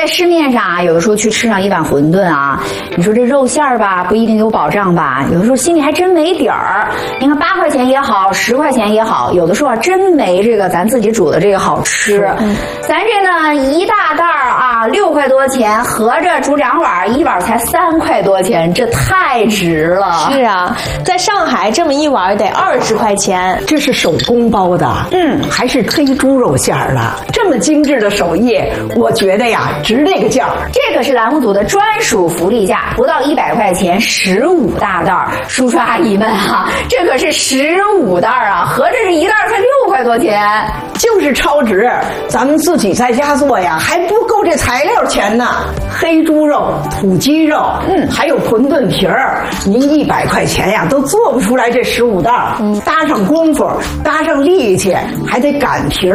在市面上啊，有的时候去吃上一碗馄饨啊，你说这肉馅儿吧，不一定有保障吧，有的时候心里还真没底儿。你看8块钱也好，10块钱也好，有的时候啊真没这个咱自己煮的这个好吃。咱这呢一大袋啊6块多钱，合着煮2碗，一碗才3块多钱，这太值了。 是啊，在上海这么一碗得20块钱。 这是手工包的，还是黑猪肉馅儿的，这么精致的手艺，我觉得呀值这个价。 这个是栏目组的专属福利价，不到100块钱15大袋。叔叔阿姨们啊，这可是15袋啊，合着这一袋才6块多钱， 就是超值。咱们自己在家做呀，还不够这材料钱呢。黑猪肉、土鸡肉，还有馄饨皮儿，您100块钱呀都做不出来这15袋。搭上功夫，搭上力气，还得擀皮儿。